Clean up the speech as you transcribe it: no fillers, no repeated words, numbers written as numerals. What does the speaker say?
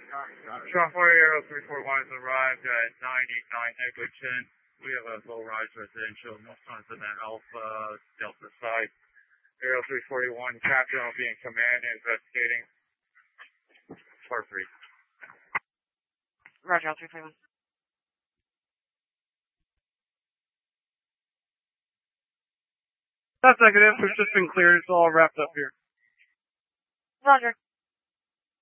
Trump 40 Aero 341 has arrived at 989 Eglinton. We have a low-rise residential, Nissan in that Alpha Delta site. Aero 341, captain will be in command and investigating. Part 3. Roger, 341. That's negative. It's just been cleared. It's all wrapped up here. Roger.